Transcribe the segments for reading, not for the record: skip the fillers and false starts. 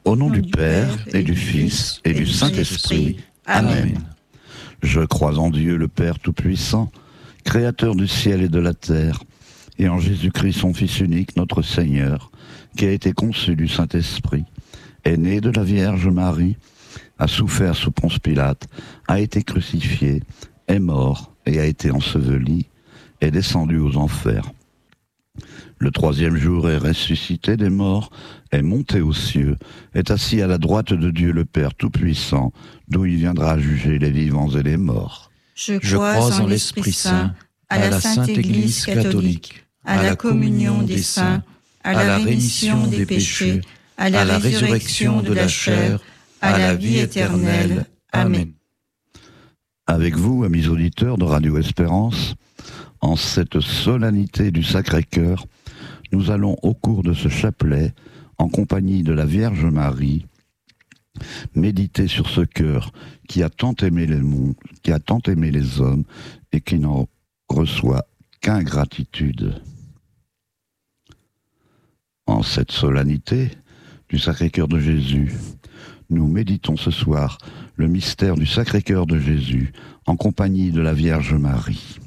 Au nom du Père, et du Fils, et du Saint-Esprit. Amen. Je crois en Dieu, le Père Tout-Puissant, Créateur du ciel et de la terre, et en Jésus-Christ, son Fils unique, notre Seigneur, qui a été conçu du Saint-Esprit, est né de la Vierge Marie, a souffert sous Ponce Pilate, a été crucifié, est mort et a été enseveli, est descendu aux enfers. Le troisième jour est ressuscité des morts, est monté aux cieux, est assis à la droite de Dieu le Père Tout-Puissant, d'où il viendra juger les vivants et les morts. Je crois en l'Esprit Saint, à la Sainte Église catholique, à la communion des saints, à la rémission des péchés, à la résurrection de la chair, à la vie éternelle. Amen. Avec vous, amis auditeurs de Radio Espérance, en cette solennité du Sacré-Cœur, nous allons au cours de ce chapelet, en compagnie de la Vierge Marie, méditer sur ce cœur qui a tant aimé le monde, qui a tant aimé les hommes et qui n'en reçoit qu'ingratitude. En cette solennité du Sacré-Cœur de Jésus, nous méditons ce soir le mystère du Sacré-Cœur de Jésus en compagnie de la Vierge Marie.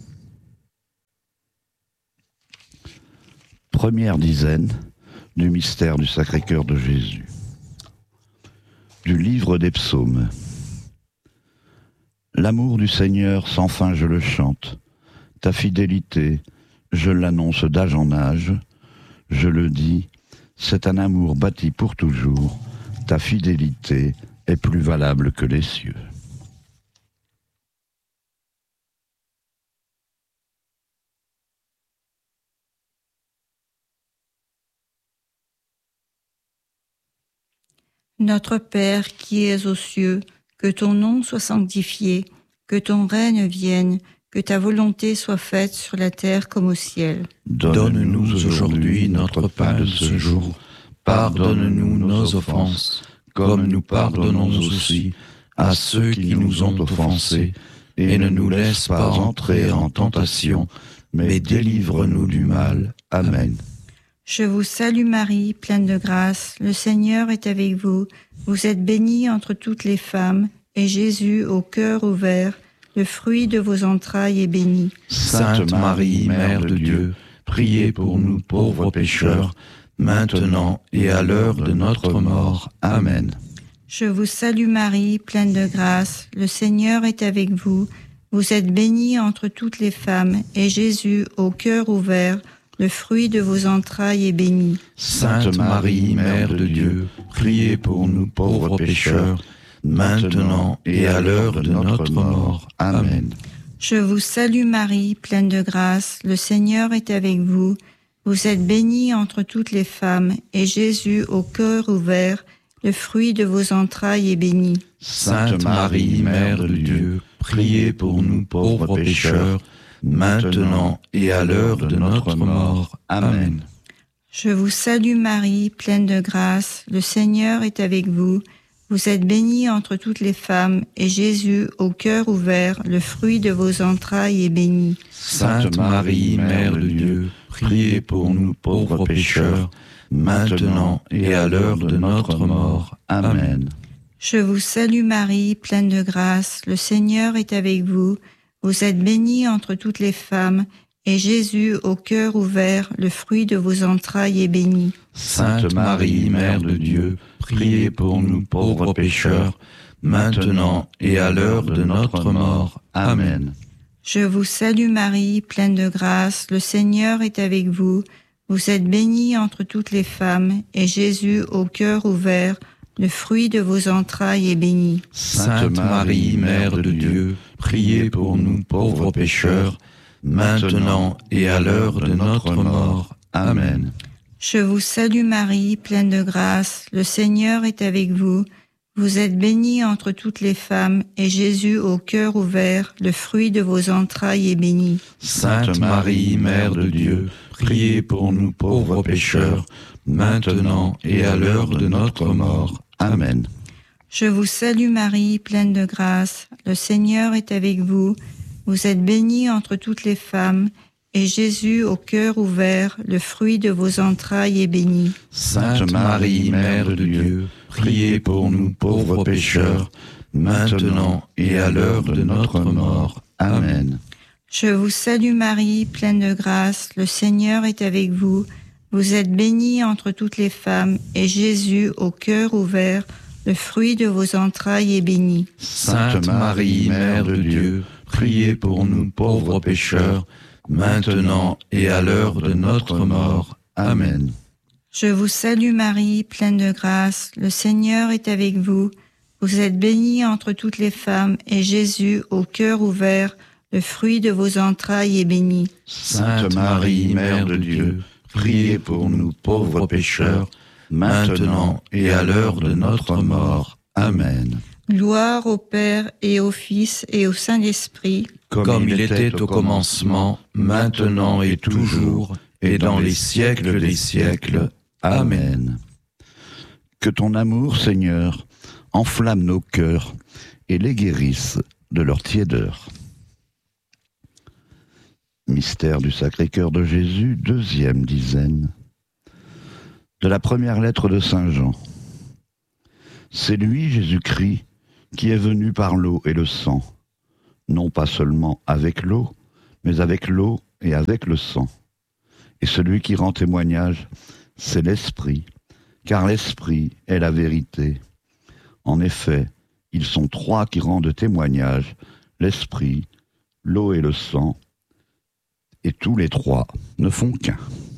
Première dizaine du mystère du Sacré-Cœur de Jésus. Du livre des psaumes. L'amour du Seigneur sans fin je le chante, ta fidélité je l'annonce d'âge en âge, je le dis, c'est un amour bâti pour toujours, ta fidélité est plus valable que les cieux. Notre Père qui es aux cieux, que ton nom soit sanctifié, que ton règne vienne, que ta volonté soit faite sur la terre comme au ciel. Donne-nous aujourd'hui notre pain de ce jour. Pardonne-nous nos offenses, comme nous pardonnons aussi à ceux qui nous ont offensés, et ne nous laisse pas entrer en tentation, mais délivre-nous du mal. Amen. Je vous salue Marie, pleine de grâce, le Seigneur est avec vous. Vous êtes bénie entre toutes les femmes, et Jésus, au cœur ouvert, le fruit de vos entrailles est béni. Sainte Marie, Mère de Dieu, priez pour nous pauvres pécheurs, maintenant et à l'heure de notre mort. Amen. Je vous salue Marie, pleine de grâce, le Seigneur est avec vous. Vous êtes bénie entre toutes les femmes, et Jésus, au cœur ouvert, le fruit de vos entrailles est béni. Sainte Marie, Mère de Dieu, priez pour nous pauvres pécheurs, maintenant et à l'heure de notre mort. Amen. Je vous salue Marie, pleine de grâce, le Seigneur est avec vous. Vous êtes bénie entre toutes les femmes, et Jésus, au cœur ouvert, le fruit de vos entrailles est béni. Sainte Marie, Mère de Dieu, priez pour nous pauvres pécheurs, maintenant et à l'heure de notre mort. Amen. Je vous salue Marie, pleine de grâce, le Seigneur est avec vous. Vous êtes bénie entre toutes les femmes, et Jésus, au cœur ouvert, le fruit de vos entrailles est béni. Sainte Marie, Mère de Dieu, priez pour nous pauvres pécheurs, maintenant et à l'heure de notre mort. Amen. Je vous salue Marie, pleine de grâce, le Seigneur est avec vous. Vous êtes bénie entre toutes les femmes, et Jésus, au cœur ouvert, le fruit de vos entrailles est béni. Sainte Marie, Mère de Dieu, priez pour nous pauvres pécheurs, maintenant et à l'heure de notre mort. Amen. Je vous salue Marie, pleine de grâce, le Seigneur est avec vous. Vous êtes bénie entre toutes les femmes, et Jésus, au cœur ouvert, le fruit de vos entrailles est béni. Sainte Marie, Mère de Dieu, priez pour nous pauvres pécheurs, maintenant et à l'heure de notre mort. Amen. Je vous salue Marie, pleine de grâce, le Seigneur est avec vous. Vous êtes bénie entre toutes les femmes, et Jésus, au cœur ouvert, le fruit de vos entrailles est béni. Sainte Marie, Mère de Dieu, priez pour nous pauvres pécheurs, maintenant et à l'heure de notre mort. Amen. Je vous salue Marie, pleine de grâce, le Seigneur est avec vous. Vous êtes bénie entre toutes les femmes, et Jésus, au cœur ouvert, le fruit de vos entrailles, est béni. Sainte Marie, Mère de Dieu, priez pour nous pauvres pécheurs, maintenant et à l'heure de notre mort. Amen. Je vous salue Marie, pleine de grâce, le Seigneur est avec vous. Vous êtes bénie entre toutes les femmes, et Jésus, au cœur ouvert, le fruit de vos entrailles, est béni. Sainte Marie, Mère de Dieu, priez pour nous pauvres pécheurs, maintenant et à l'heure de notre mort. Amen. Je vous salue Marie, pleine de grâce, le Seigneur est avec vous. Vous êtes bénie entre toutes les femmes, et Jésus, au cœur ouvert, le fruit de vos entrailles, est béni. Sainte Marie, Mère de Dieu, priez pour nous pauvres pécheurs, maintenant et à l'heure de notre mort. Amen. Gloire au Père et au Fils et au Saint-Esprit, comme il était au commencement, maintenant et toujours, et dans les siècles des siècles. Amen. Que ton amour, Seigneur, enflamme nos cœurs et les guérisse de leur tiédeur. Mystère du Sacré-Cœur de Jésus, deuxième dizaine. De la première lettre de Saint Jean. C'est lui, Jésus-Christ, qui est venu par l'eau et le sang, non pas seulement avec l'eau, mais avec l'eau et avec le sang. Et celui qui rend témoignage, c'est l'Esprit, car l'Esprit est la vérité. En effet, ils sont trois qui rendent témoignage, l'Esprit, l'eau et le sang, et tous les trois ne font qu'un.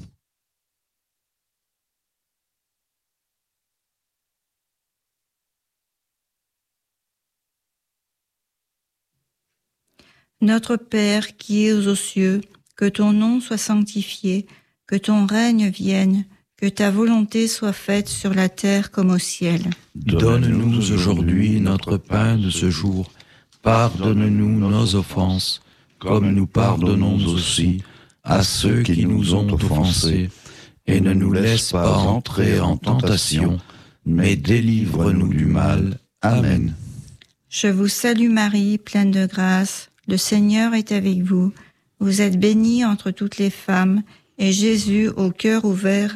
Notre Père qui es aux cieux, que ton nom soit sanctifié, que ton règne vienne, que ta volonté soit faite sur la terre comme au ciel. Donne-nous aujourd'hui notre pain de ce jour. Pardonne-nous nos offenses, comme nous pardonnons aussi à ceux qui nous ont offensés. Et ne nous laisse pas entrer en tentation, mais délivre-nous du mal. Amen. Je vous salue Marie, pleine de grâce, le Seigneur est avec vous. Vous êtes bénie entre toutes les femmes, et Jésus, au cœur ouvert,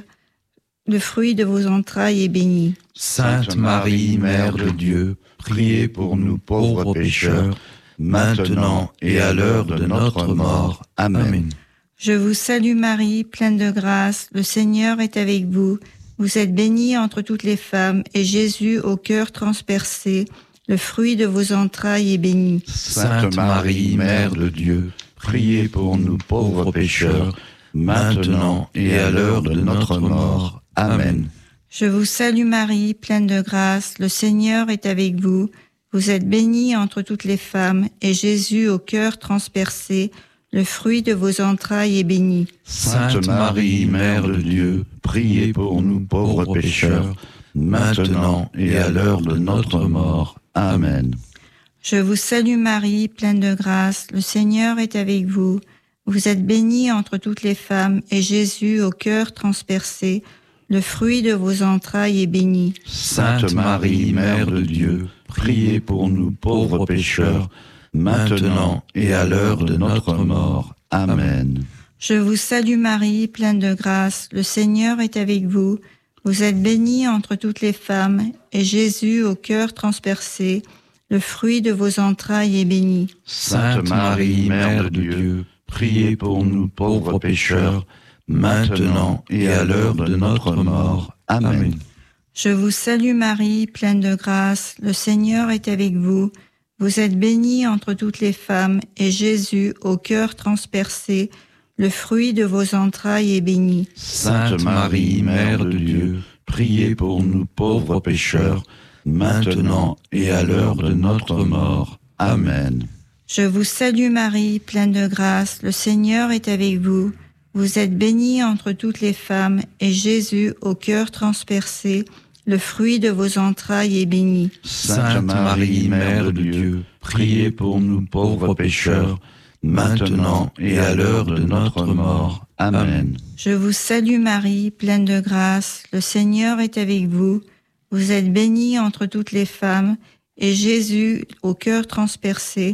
le fruit de vos entrailles, est béni. Sainte Marie, Mère de Dieu, priez pour nous pauvres pécheurs, maintenant et à l'heure de notre mort. Amen. Je vous salue Marie, pleine de grâce, le Seigneur est avec vous. Vous êtes bénie entre toutes les femmes, et Jésus, au cœur transpercé, le fruit de vos entrailles, est béni. Sainte Marie, Mère de Dieu, priez pour nous pauvres pécheurs, maintenant et à l'heure de notre mort. Amen. Je vous salue Marie, pleine de grâce, le Seigneur est avec vous. Vous êtes bénie entre toutes les femmes, et Jésus, au cœur transpercé, le fruit de vos entrailles, est béni. Sainte Marie, Mère de Dieu, priez pour nous pauvres pécheurs, maintenant et à l'heure de notre mort. Amen. Je vous salue Marie, pleine de grâce, le Seigneur est avec vous. Vous êtes bénie entre toutes les femmes, et Jésus, au cœur transpercé, le fruit de vos entrailles, est béni. Sainte Marie, Mère de Dieu, priez pour nous pauvres pécheurs, maintenant et à l'heure de notre mort. Amen. Je vous salue Marie, pleine de grâce, le Seigneur est avec vous. Vous êtes bénie entre toutes les femmes, et Jésus, au cœur transpercé, le fruit de vos entrailles, est béni. Sainte Marie, Mère de Dieu, priez pour nous pauvres pécheurs, maintenant et à l'heure de notre mort. Amen. Je vous salue Marie, pleine de grâce, le Seigneur est avec vous. Vous êtes bénie entre toutes les femmes, et Jésus, au cœur transpercé, le fruit de vos entrailles, est béni. Sainte Marie, Mère de Dieu, priez pour nous pauvres pécheurs, maintenant et à l'heure de notre mort. Amen. Je vous salue Marie, pleine de grâce, le Seigneur est avec vous. Vous êtes bénie entre toutes les femmes, et Jésus, au cœur transpercé, le fruit de vos entrailles, est béni. Sainte Marie, Mère de Dieu, priez pour nous pauvres pécheurs, maintenant et à l'heure de notre mort. Amen. Je vous salue Marie, pleine de grâce, le Seigneur est avec vous. Vous êtes bénie entre toutes les femmes, et Jésus, au cœur transpercé,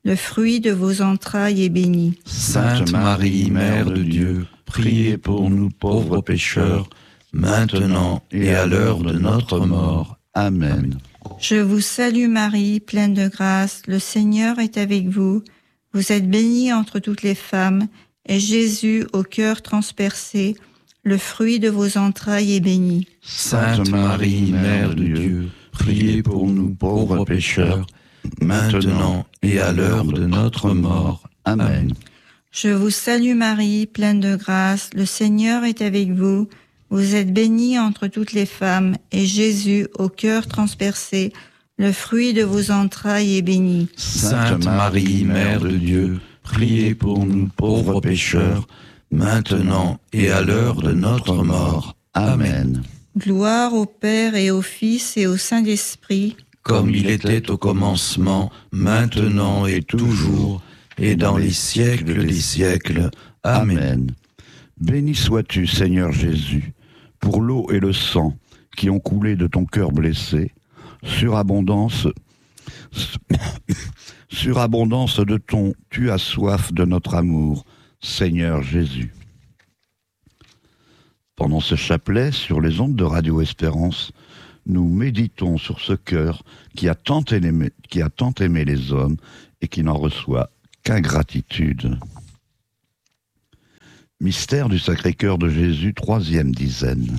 le fruit de vos entrailles est béni. Sainte Marie, Mère de Dieu, priez pour nous pauvres pécheurs, maintenant et à l'heure de notre mort. Amen. Je vous salue Marie, pleine de grâce, le Seigneur est avec vous. Vous êtes bénie entre toutes les femmes, et Jésus, au cœur transpercé, le fruit de vos entrailles est béni. Sainte Marie, Mère de Dieu, priez pour nous pauvres pécheurs, maintenant et à l'heure de notre mort. Amen. Je vous salue Marie, pleine de grâce, le Seigneur est avec vous. Vous êtes bénie entre toutes les femmes, et Jésus, au cœur transpercé, le fruit de vos entrailles est béni. Sainte Marie, Mère de Dieu, priez pour nous pauvres pécheurs, maintenant et à l'heure de notre mort. Amen. Gloire au Père et au Fils et au Saint-Esprit, comme il était au commencement, maintenant et toujours, et dans les siècles des siècles. Amen. Béni sois-tu, Seigneur Jésus, pour l'eau et le sang qui ont coulé de ton cœur blessé, surabondance de ton « Tu as soif de notre amour », Seigneur Jésus. Pendant ce chapelet, sur les ondes de Radio Espérance, nous méditons sur ce cœur qui a tant aimé les hommes et qui n'en reçoit qu'ingratitude. Mystère du Sacré-Cœur de Jésus, 3e dizaine.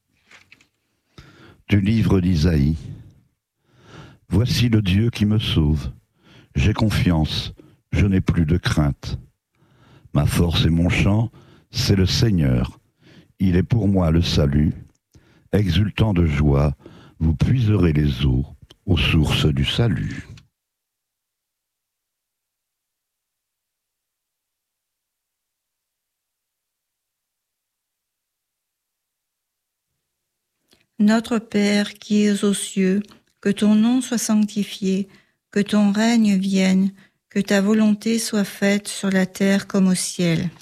Du livre d'Isaïe. Voici le Dieu qui me sauve. J'ai confiance, je n'ai plus de crainte. Ma force et mon chant, c'est le Seigneur. Il est pour moi le salut. Exultant de joie, vous puiserez les eaux aux sources du salut. Notre Père qui es aux cieux, que ton nom soit sanctifié, que ton règne vienne, que ta volonté soit faite sur la terre comme au ciel.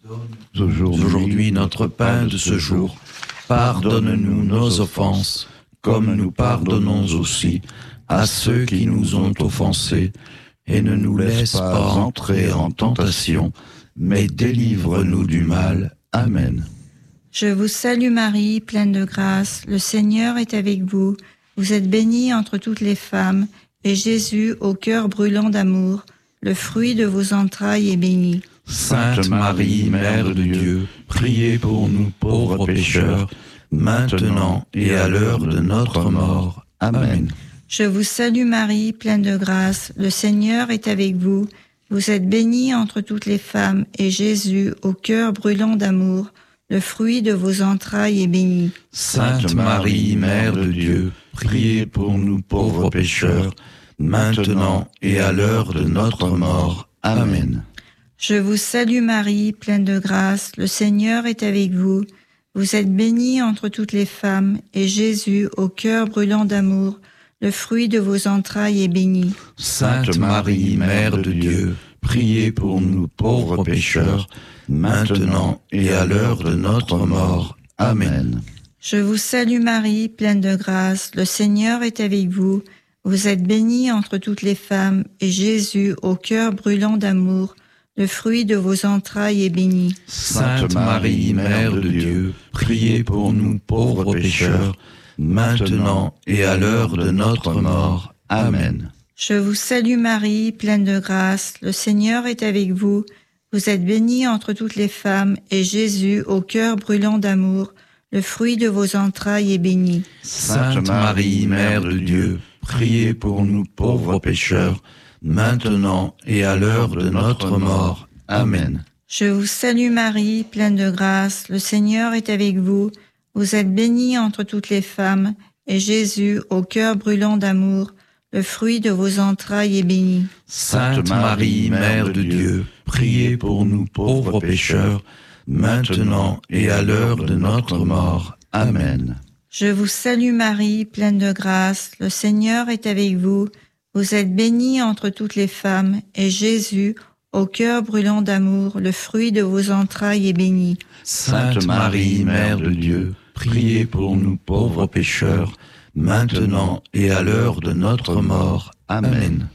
Aujourd'hui notre pain de ce jour, pardonne-nous nos offenses, comme nous pardonnons aussi à ceux qui nous ont offensés, et ne nous laisse pas entrer en tentation, mais délivre-nous du mal. Amen. Je vous salue Marie, pleine de grâce, le Seigneur est avec vous. Vous êtes bénie entre toutes les femmes, et Jésus, au cœur brûlant d'amour, le fruit de vos entrailles est béni. Sainte Marie, Mère de Dieu, priez pour nous pauvres pécheurs, maintenant et à l'heure de notre mort. Amen. Je vous salue Marie, pleine de grâce, le Seigneur est avec vous. Vous êtes bénie entre toutes les femmes, et Jésus, au cœur brûlant d'amour, le fruit de vos entrailles est béni. Sainte Marie, Mère de Dieu, priez pour nous pauvres pécheurs, maintenant et à l'heure de notre mort. Amen. Je vous salue Marie, pleine de grâce, le Seigneur est avec vous. Vous êtes bénie entre toutes les femmes, et Jésus, au cœur brûlant d'amour, le fruit de vos entrailles est béni. Sainte Marie, Mère de Dieu, priez pour nous pauvres pécheurs, maintenant et à l'heure de notre mort. Amen. Je vous salue Marie, pleine de grâce, le Seigneur est avec vous. Vous êtes bénie entre toutes les femmes, et Jésus, au cœur brûlant d'amour, le fruit de vos entrailles est béni. Sainte Marie, Mère de Dieu, priez pour nous pauvres pécheurs, maintenant et à l'heure de notre mort. Amen. Je vous salue Marie, pleine de grâce, le Seigneur est avec vous. Vous êtes bénie entre toutes les femmes, et Jésus, au cœur brûlant d'amour, le fruit de vos entrailles est béni. Sainte Marie, Mère de Dieu, priez pour nous pauvres pécheurs, maintenant et à l'heure de notre mort. Amen. Je vous salue Marie, pleine de grâce, le Seigneur est avec vous. Vous êtes bénie entre toutes les femmes, et Jésus, au cœur brûlant d'amour, le fruit de vos entrailles est béni. Sainte Marie, Mère de Dieu, priez pour nous pauvres pécheurs, maintenant et à l'heure de notre mort. Amen. Je vous salue Marie, pleine de grâce, le Seigneur est avec vous. Vous êtes bénie entre toutes les femmes, et Jésus, au cœur brûlant d'amour, le fruit de vos entrailles est béni. Sainte Marie, Mère de Dieu, priez pour nous pauvres pécheurs, maintenant et à l'heure de notre mort. Amen.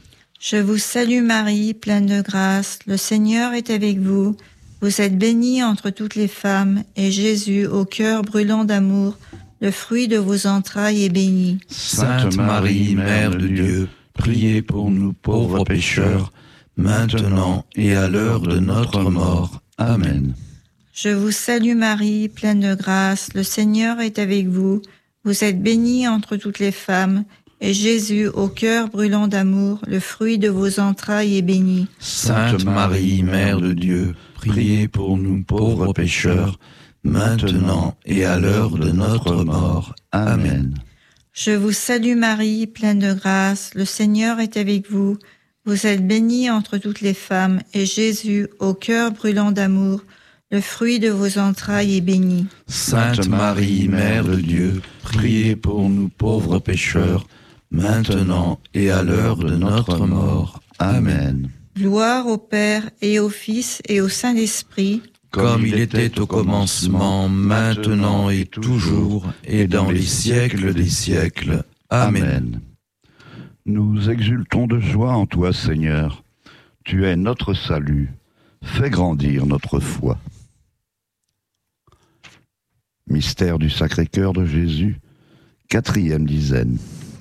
Je vous salue Marie, pleine de grâce, le Seigneur est avec vous. Vous êtes bénie entre toutes les femmes, et Jésus, au cœur brûlant d'amour, le fruit de vos entrailles est béni. Sainte Marie, Mère de Dieu, priez pour nous pauvres pécheurs, maintenant et à l'heure de notre mort. Amen. Je vous salue Marie, pleine de grâce, le Seigneur est avec vous. Vous êtes bénie entre toutes les femmes, et Jésus, au cœur brûlant d'amour, le fruit de vos entrailles est béni. Sainte Marie, Mère de Dieu, priez pour nous pauvres pécheurs, maintenant et à l'heure de notre mort. Amen. Je vous salue Marie, pleine de grâce, le Seigneur est avec vous. Vous êtes bénie entre toutes les femmes, et Jésus, au cœur brûlant d'amour, le fruit de vos entrailles est béni. Sainte Marie, Mère de Dieu, priez pour nous pauvres pécheurs, maintenant et à l'heure de notre mort. Amen. Gloire au Père et au Fils et au Saint-Esprit, comme il était au commencement, maintenant et toujours, et dans les siècles des siècles. Amen. Nous exultons de joie en toi, Seigneur. Tu es notre salut. Fais grandir notre foi. Mystère du Sacré-Cœur de Jésus, 4e dizaine.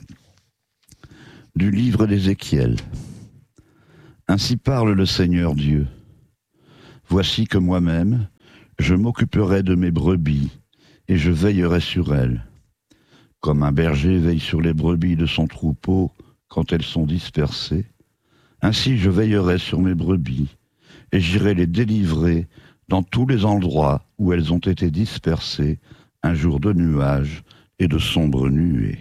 Du livre d'Ézéchiel. Ainsi parle le Seigneur Dieu. Voici que moi-même, je m'occuperai de mes brebis, et je veillerai sur elles. Comme un berger veille sur les brebis de son troupeau quand elles sont dispersées, ainsi je veillerai sur mes brebis, et j'irai les délivrer dans tous les endroits où elles ont été dispersées un jour de nuages et de sombres nuées.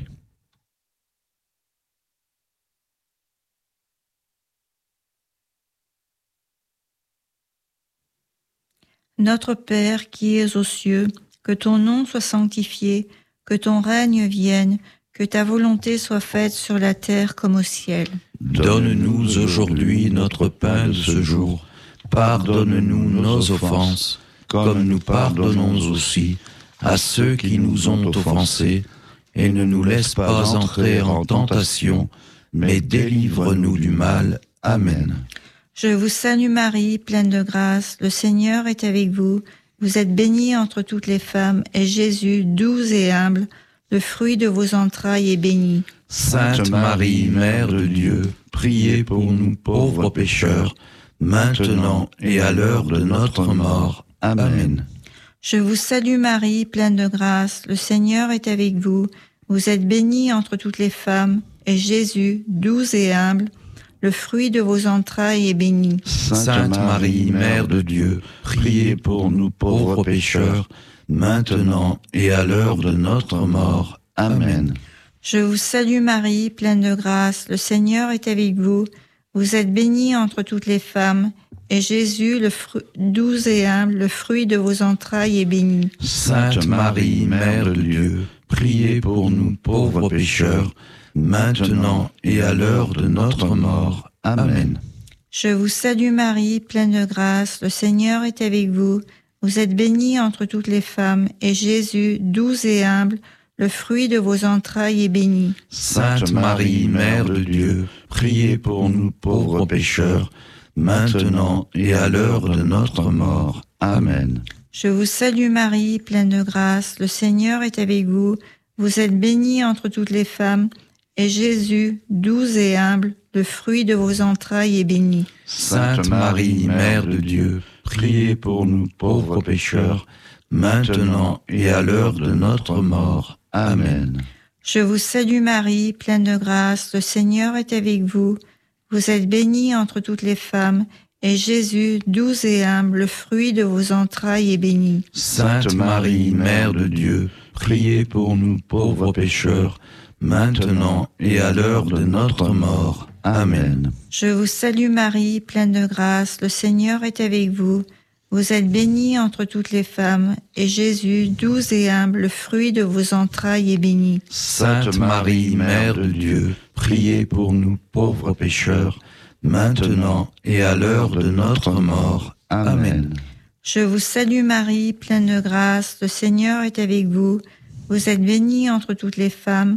Notre Père qui es aux cieux, que ton nom soit sanctifié, que ton règne vienne, que ta volonté soit faite sur la terre comme au ciel. Donne-nous aujourd'hui notre pain de ce jour. Pardonne-nous nos offenses, comme nous pardonnons aussi à ceux qui nous ont offensés, et ne nous laisse pas entrer en tentation, mais délivre-nous du mal. Amen. Je vous salue Marie, pleine de grâce, le Seigneur est avec vous. Vous êtes bénie entre toutes les femmes, et Jésus, doux et humble, le fruit de vos entrailles est béni. Sainte Marie, Mère de Dieu, priez pour nous pauvres pécheurs, maintenant et à l'heure de notre mort. Amen. Je vous salue Marie, pleine de grâce, le Seigneur est avec vous. Vous êtes bénie entre toutes les femmes, et Jésus, doux et humble, le fruit de vos entrailles est béni. Sainte Marie, Mère de Dieu, priez pour nous pauvres pécheurs, maintenant et à l'heure de notre mort. Amen. Je vous salue Marie, pleine de grâce, le Seigneur est avec vous. Vous êtes bénie entre toutes les femmes, et Jésus, doux et humble, le fruit de vos entrailles est béni. Sainte Marie, Mère de Dieu, priez pour nous pauvres pécheurs, maintenant et à l'heure de notre mort. Amen. Je vous salue Marie, pleine de grâce, le Seigneur est avec vous. Vous êtes bénie entre toutes les femmes, et Jésus, doux et humble, le fruit de vos entrailles est béni. Sainte Marie, Mère de Dieu, priez pour nous pauvres pécheurs, maintenant et à l'heure de notre mort. Amen. Je vous salue Marie, pleine de grâce, le Seigneur est avec vous. Vous êtes bénie entre toutes les femmes, et Jésus, doux et humble, le fruit de vos entrailles est béni. Sainte Marie, Mère de Dieu, priez pour nous pauvres pécheurs, maintenant et à l'heure de notre mort. Amen. Je vous salue Marie, pleine de grâce, le Seigneur est avec vous. Vous êtes bénie entre toutes les femmes, et Jésus, doux et humble, le fruit de vos entrailles est béni. Sainte Marie, Mère de Dieu, priez pour nous pauvres pécheurs, maintenant et à l'heure de notre mort. Amen. Je vous salue Marie, pleine de grâce, le Seigneur est avec vous. Vous êtes bénie entre toutes les femmes, et Jésus, doux et humble, le fruit de vos entrailles est béni. Sainte Marie, Mère de Dieu, priez pour nous pauvres pécheurs, maintenant et à l'heure de notre mort. Amen. Je vous salue Marie, pleine de grâce, le Seigneur est avec vous. Vous êtes bénie entre toutes les femmes,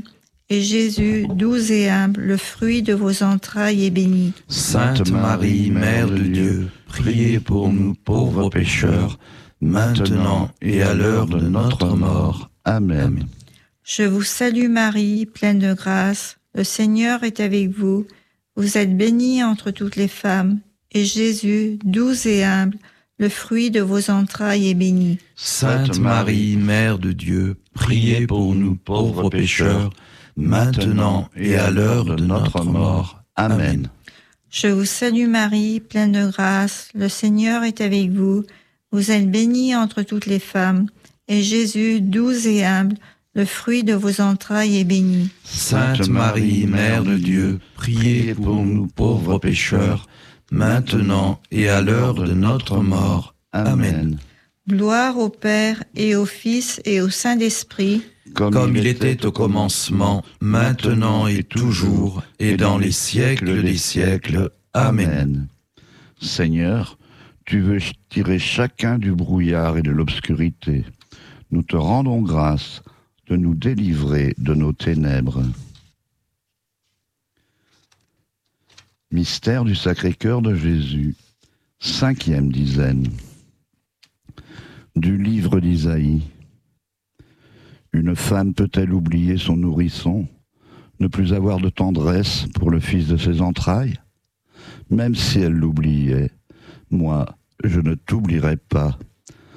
et Jésus, doux et humble, le fruit de vos entrailles est béni. Sainte Marie, Mère de Dieu, priez pour nous pauvres pécheurs, maintenant et à l'heure de notre mort. Amen. Je vous salue Marie, pleine de grâce, le Seigneur est avec vous. Vous êtes bénie entre toutes les femmes, et Jésus, doux et humble, le fruit de vos entrailles est béni. Sainte Marie, Mère de Dieu, priez pour nous pauvres pécheurs, maintenant et à l'heure de notre mort. Amen. Je vous salue Marie, pleine de grâce, le Seigneur est avec vous. Vous êtes bénie entre toutes les femmes, et Jésus, doux et humble, le fruit de vos entrailles est béni. Sainte Marie, Mère de Dieu, priez pour nous pauvres pécheurs, maintenant et à l'heure de notre mort. Amen. Gloire au Père et au Fils et au Saint-Esprit, comme il était au commencement, maintenant et toujours, et dans les siècles des siècles. Amen. Seigneur, tu veux tirer chacun du brouillard et de l'obscurité. Nous te rendons grâce de nous délivrer de nos ténèbres. Mystère du Sacré-Cœur de Jésus, 5e dizaine. Du livre d'Isaïe. Une femme peut-elle oublier son nourrisson, ne plus avoir de tendresse pour le fils de ses entrailles? Même si elle l'oubliait, moi, je ne t'oublierai pas.